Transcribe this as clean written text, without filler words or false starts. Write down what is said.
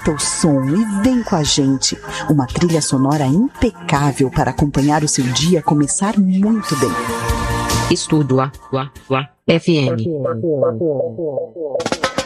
aumenta o som e vem com a gente. Uma trilha sonora impecável para acompanhar o seu dia começar muito bem. Estudo A FM.